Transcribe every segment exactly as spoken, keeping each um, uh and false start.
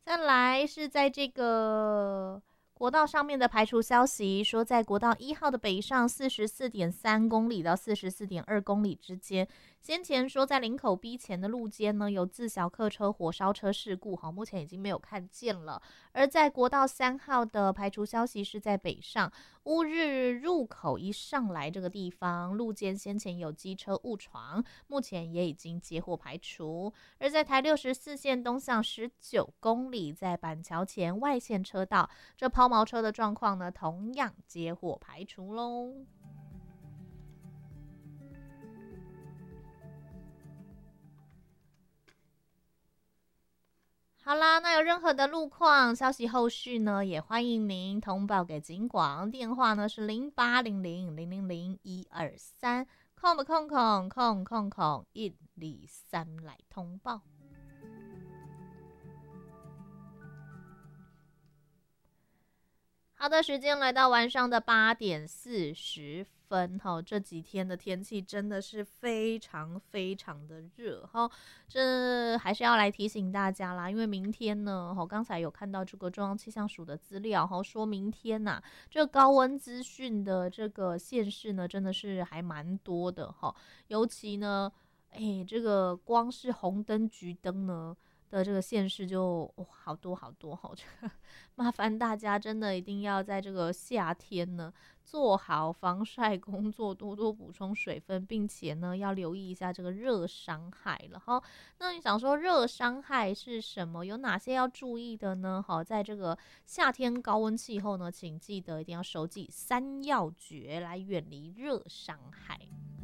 再来是在这个国道上面的排除消息，说在国道一号的北上四十四点三公里到四十四点二公里之间，先前说在林口 B 前的路肩呢有自小客车火烧车事故，好，目前已经没有看见了。而在国道三号的排除消息是在北上乌日入口一上来这个地方，路肩先前有机车误闯，目前也已经接获排除。而在台六十四线东向十九公里，在板桥前外线车道，这抛锚车的状况呢，同样接获排除喽。好啦，那有任何的路况消息后续呢，也欢迎您通报给警广，电话呢是零八零零零零零一二三，空不空空空空空一二三来通报。好的，时间来到晚上的八点四十分，哈，这几天的天气真的是非常非常的热，哈，这还是要来提醒大家啦，因为明天呢，哈，刚才有看到这个中央气象署的资料，哈，说明天呐、啊，这个高温资讯的这个县市呢，真的是还蛮多的，哈，尤其呢，哎，这个光是红灯、橘灯呢。的这个县市就、哦、好多好多哈，这个麻烦大家真的一定要在这个夏天呢做好防晒工作，多多补充水分，并且呢要留意一下这个热伤害了哈。那你想说热伤害是什么？有哪些要注意的呢？好，在这个夏天高温气候呢，请记得一定要守记三要诀来远离热伤害。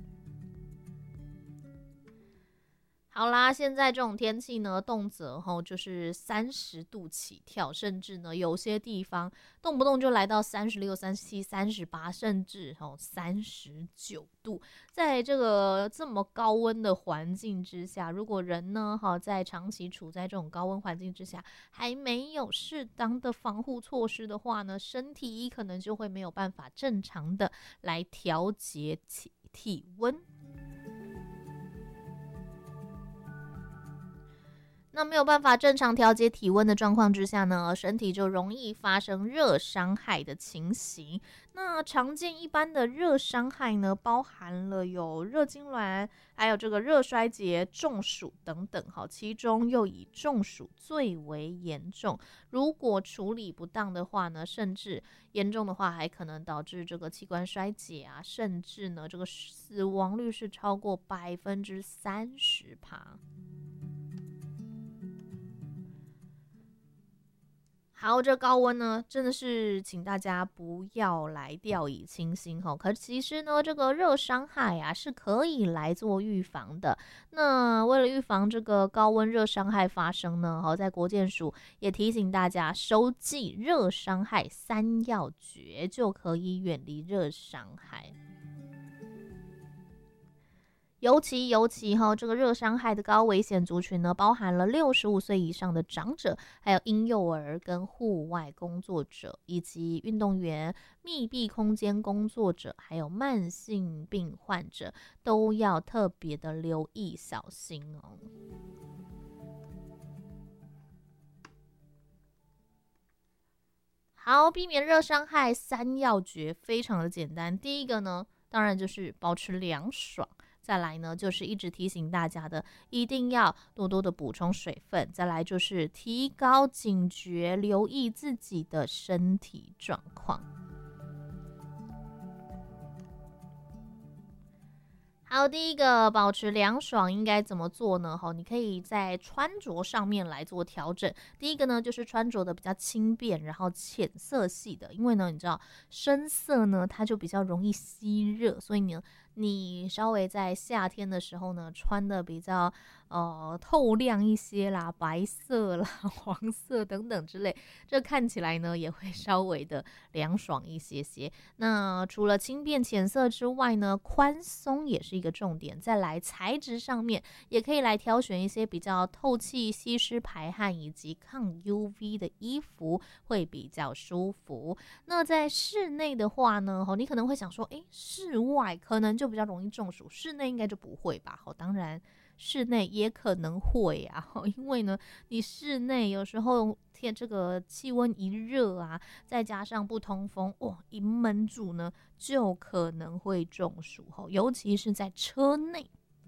好啦，现在这种天气呢，动辄吼就是三十度起跳，甚至呢有些地方动不动就来到三十六、三十七、三十八，甚至吼三十九度。在这个这么高温的环境之下，如果人呢哈在长期处在这种高温环境之下，还没有适当的防护措施的话呢，身体可能就会没有办法正常的来调节体体温。那没有办法正常调节体温的状况之下呢，身体就容易发生热伤害的情形。那常见一般的热伤害呢，包含了有热痉挛，还有这个热衰竭、中暑等等。好，其中又以中暑最为严重。如果处理不当的话呢，甚至严重的话，还可能导致这个器官衰竭啊，甚至呢，这个死亡率是超过百分之三十趴。好，这高温呢，真的是请大家不要来掉以轻心哈。可其实呢，这个热伤害啊是可以来做预防的。那为了预防这个高温热伤害发生呢，好，在国健署也提醒大家，收记热伤害三要诀，就可以远离热伤害。尤其尤其哈，这个热伤害的高危险族群呢，包含了六十五岁以上的长者，还有婴幼儿跟户外工作者，以及运动员、密闭空间工作者，还有慢性病患者，都要特别的留意小心哦。好，避免热伤害三要诀非常的简单。第一个呢，当然就是保持凉爽。再来呢，就是一直提醒大家的，一定要多多的补充水分。再来就是提高警觉，留意自己的身体状况。好，第一个保持凉爽应该怎么做呢？哈，你可以在穿着上面来做调整。第一个呢，就是穿着的比较轻便，然后浅色系的，因为呢，你知道深色呢，它就比较容易吸热，所以呢，你稍微在夏天的时候呢，穿的比较呃透亮一些啦，白色啦、黄色等等之类，这看起来呢也会稍微的凉爽一些些。那除了轻便浅色之外呢，宽松也是一个重点。再来材质上面，也可以来挑选一些比较透气、吸湿、排汗以及抗 U V 的衣服，会比较舒服。那在室内的话呢，你可能会想说，诶，室外可能就比较容易中暑，室内应该就不会吧？当然室内也可能会啊，因为呢，你室内有时候天这个气温一热啊，再加上不通风，哇，一闷住呢，就可能会中暑，尤其是在车内。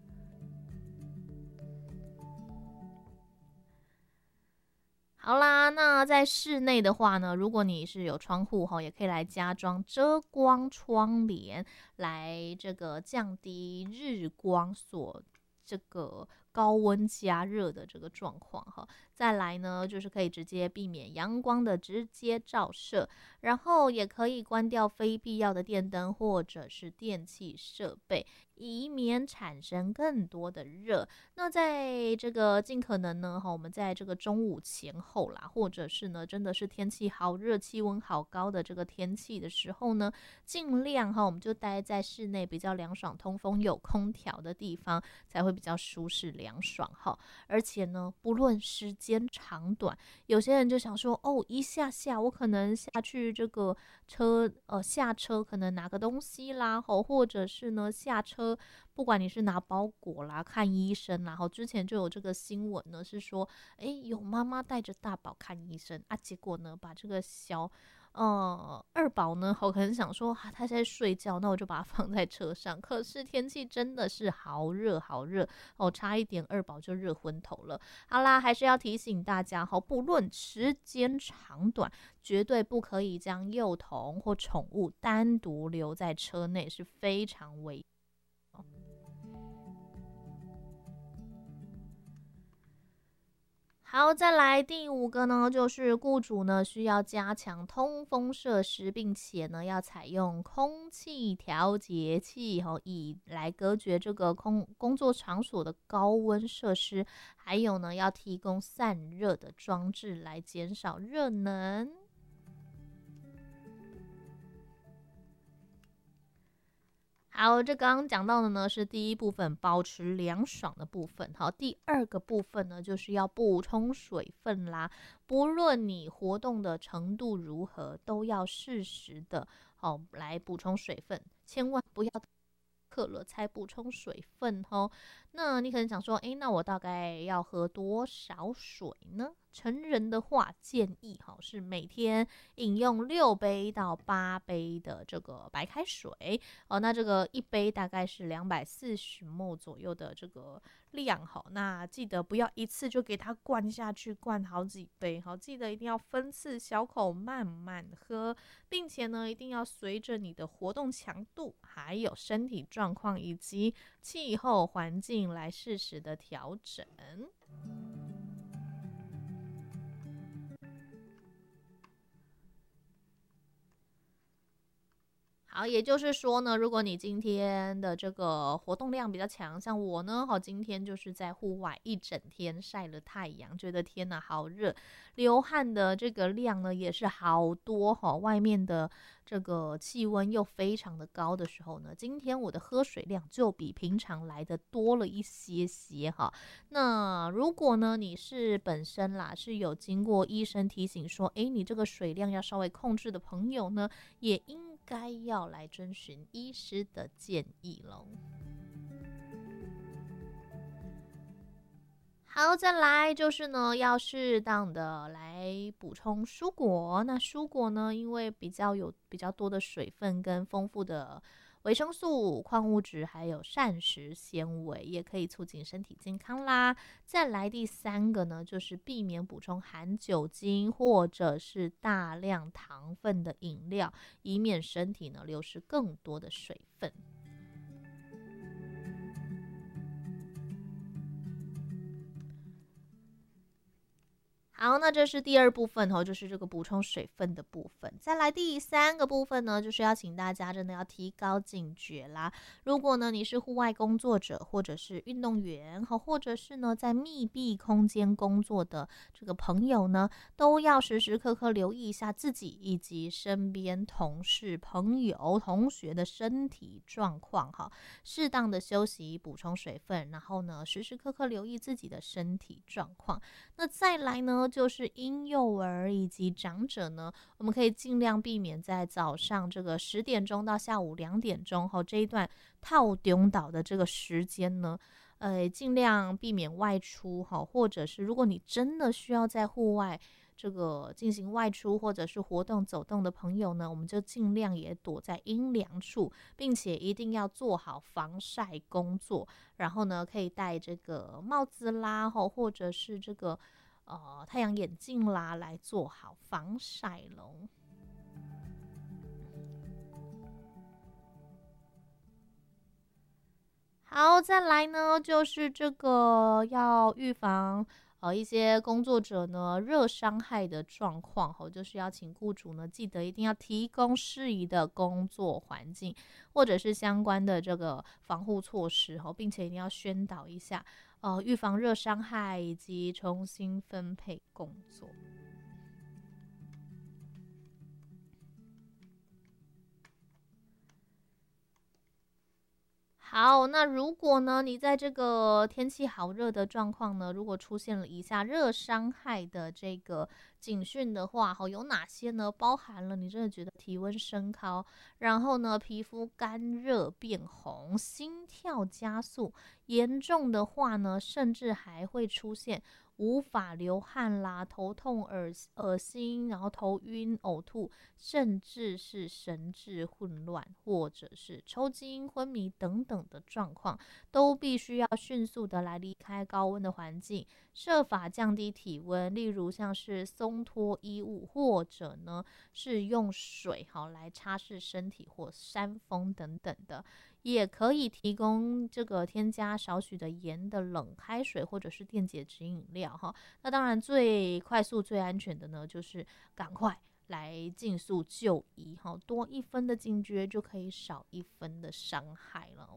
好啦，那在室内的话呢，如果你是有窗户哈，也可以来加装遮光窗帘，来这个降低日光所这个高温加热的这个状况哈。再来呢，就是可以直接避免阳光的直接照射，然后也可以关掉非必要的电灯或者是电器设备，以免产生更多的热。那在这个尽可能呢，我们在这个中午前后啦，或者是呢真的是天气好热、气温好高的这个天气的时候呢，尽量哈我们就待在室内比较凉爽、通风、有空调的地方，才会比较舒适凉爽哈。而且呢，不论时间长短，有些人就想说，哦，一下下我可能下去这个车呃下车可能拿个东西啦，或者是呢下车。不管你是拿包裹啦、看医生啦，然后之前就有这个新闻呢，是说，哎，有妈妈带着大宝看医生啊，结果呢，把这个小呃二宝呢，我可能想说，啊，他在睡觉，那我就把它放在车上。可是天气真的是好热好热哦，差一点二宝就热昏头了。好啦，还是要提醒大家哈，不论时间长短，绝对不可以将幼童或宠物单独留在车内，是非常危险。好，再来第五个呢，就是雇主呢需要加强通风设施，并且呢要采用空气调节器，哦，以来隔绝这个空工作场所的高温设施，还有呢要提供散热的装置来减少热能。好，这刚刚讲到的呢是第一部分，保持凉爽的部分。好，第二个部分呢就是要补充水分啦。不论你活动的程度如何，都要适时的好来补充水分，千万不要渴了才补充水分哦。那你可能想说，诶，那我大概要喝多少水呢？成人的话，建议哈是每天饮用六杯到八杯的这个白开水哦。那这个一杯大概是两百四十 ml 左右的这个量哈。那记得不要一次就给它灌下去，灌好几杯哈。记得一定要分次小口慢慢喝，并且呢，一定要随着你的活动强度、还有身体状况以及气候环境来适时的调整。好，也就是说呢，如果你今天的这个活动量比较强，像我呢，好，今天就是在户外一整天晒了太阳，觉得天哪，好热，流汗的这个量呢也是好多哈，外面的这个气温又非常的高的时候呢，今天我的喝水量就比平常来的多了一些些哈。那如果呢你是本身啦是有经过医生提醒说，诶，你这个水量要稍微控制的朋友呢，也应该要来遵循医师的建议咯。好，再来就是呢，要适当的来补充蔬果。那蔬果呢，因为比较有比较多的水分跟丰富的维生素、矿物质，还有膳食纤维，也可以促进身体健康啦。再来第三个呢，就是避免补充含酒精或者是大量糖分的饮料，以免身体呢流失更多的水分。好，那这是第二部分哦，就是这个补充水分的部分。再来第三个部分呢，就是要请大家真的要提高警觉啦。如果呢你是户外工作者，或者是运动员，或者是呢在密闭空间工作的这个朋友呢，都要时时刻刻留意一下自己以及身边同事、朋友、同学的身体状况哈。适当的休息，补充水分，然后呢时时刻刻留意自己的身体状况。那再来呢，就是婴幼儿以及长者呢，我们可以尽量避免在早上这个十点钟到下午两点钟后这一段套中岛的这个时间呢， 呃，尽量避免外出哈，或者是如果你真的需要在户外这个进行外出或者是活动走动的朋友呢，我们就尽量也躲在阴凉处，并且一定要做好防晒工作。然后呢，可以戴这个帽子啦，或者是这个呃太阳眼镜啦，来做好防晒咯。好，再来呢，就是这个要预防呃一些工作者呢热伤害的状况，吼，就是要请雇主呢记得一定要提供适宜的工作环境，或者是相关的这个防护措施，吼，并且一定要宣导一下，呃，预防热伤害以及重新分配工作。好，那如果呢，你在这个天气好热的状况呢，如果出现了以下热伤害的这个警讯的话，哈，有哪些呢？包含了你真的觉得体温升高，然后呢，皮肤干热变红，心跳加速，严重的话呢，甚至还会出现无法流汗啦、头痛、恶恶心，然后头晕、呕吐，甚至是神志混乱，或者是抽筋、昏迷等等的状况，都必须要迅速的来离开高温的环境，设法降低体温，例如像是松脱衣物，或者呢是用水好来擦拭身体或扇风等等的。也可以提供这个添加少许的盐的冷开水或者是电解质饮料哈。那当然最快速最安全的呢，就是赶快来尽速就医哈，多一分的警觉就可以少一分的伤害了。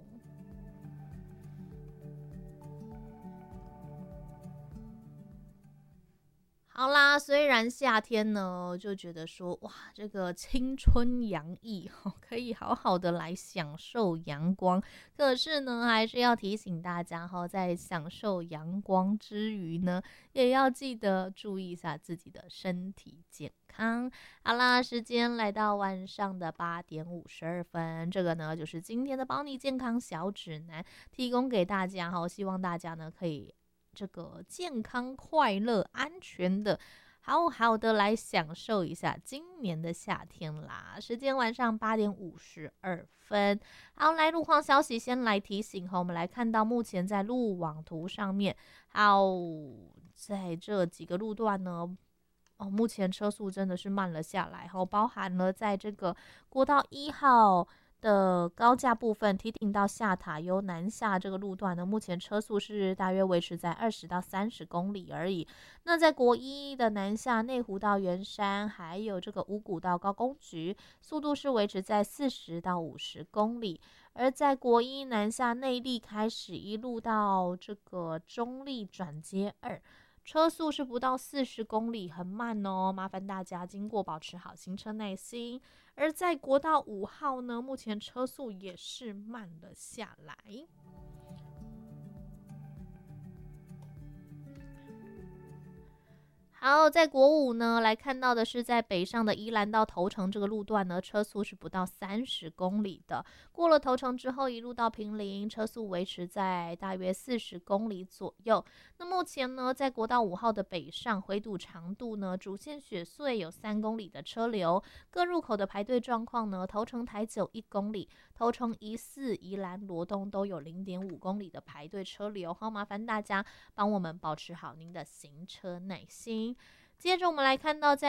好啦，虽然夏天呢，就觉得说哇，这个青春洋溢，可以好好的来享受阳光。可是呢，还是要提醒大家哈，在享受阳光之余呢，也要记得注意一下自己的身体健康。好啦，时间来到晚上的八点五十二分，这个呢就是今天的保你健康小指南，提供给大家哈，希望大家呢可以这个健康、快乐、安全的，好好的来享受一下今年的夏天啦。时间晚上八点五十二分。好，来路况消息，先来提醒哈，我们来看到目前在路网图上面，好，在这几个路段呢。哦，目前车速真的是慢了下来，哈，包含了在这个国道一号的高架部分，提顶到下塔由南下这个路段呢，目前车速是大约维持在二十到三十公里而已。那在国一的南下内湖到圆山，还有这个五股到高工局，速度是维持在四十到五十公里。而在国一南下内坜开始一路到这个中坜转接二。车速是不到四十公里，很慢哦，麻烦大家经过保持好行车耐心。而在国道五号呢，目前车速也是慢了下来。好，在国五呢，来看到的是在北上的宜兰到头城这个路段呢，车速是不到三十公里的。过了头城之后，一路到坪林，车速维持在大约四十公里左右。那目前呢，在国道五号的北上回堵长度呢，主线雪隧有三公里的车流，各入口的排队状况呢，头城台九一公里，头城宜四、宜兰罗东都有零点五公里的排队车流。好，麻烦大家帮我们保持好您的行车耐心。接着我们来看到在